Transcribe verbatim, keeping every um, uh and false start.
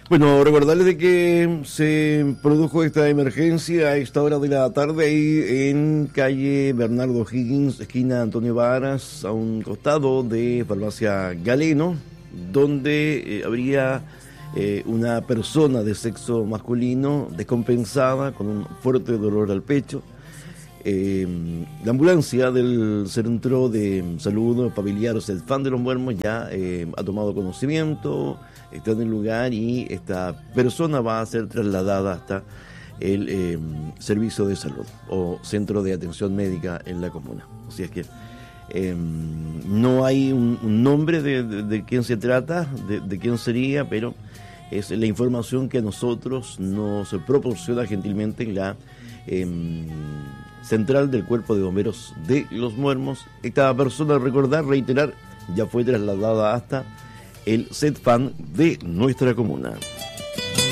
Bueno, recordarles de que se produjo esta emergencia a esta hora de la tarde ahí en calle Bernardo Higgins, esquina Antonio Varas, a un costado de Farmacia Galeno, donde eh, habría eh, una persona de sexo masculino descompensada con un fuerte dolor al pecho. Eh, la ambulancia del Centro de Salud Familiar, o sea, el Fan de los Muermos, ya eh, ha tomado conocimiento, está en el lugar y esta persona va a ser trasladada hasta el eh, servicio de salud o centro de atención médica en la comuna. Así es que eh, no hay un, un nombre de, de, de quién se trata, de, de quién sería, pero es la información que a nosotros nos proporciona gentilmente la eh, central del Cuerpo de Bomberos de Los Muermos. Esta persona, recordar, reiterar, ya fue trasladada hasta el CETFAN de nuestra comuna.